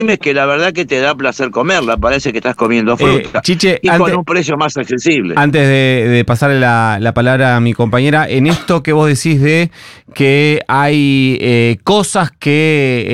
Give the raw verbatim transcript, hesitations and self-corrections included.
que la verdad que te da placer comerla, parece que estás comiendo fruta. Eh, Chiche, y antes, con un precio más accesible. Antes de, de pasarle la, la palabra a mi compañera, en esto que vos decís de que hay eh, cosas que